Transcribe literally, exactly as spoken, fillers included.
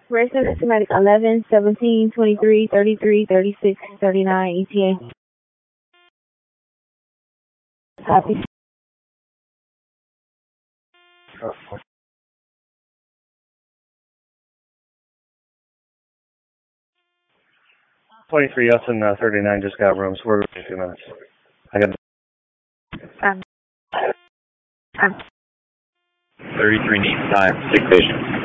Racing systematic eleven, seventeen, twenty-three, thirty-three, thirty-six, thirty-nine, E T A. Copy. twenty-three, us and uh, thirty-nine just got rooms. We're in a few minutes. I got Um, um. thirty-three needs time. Six patients.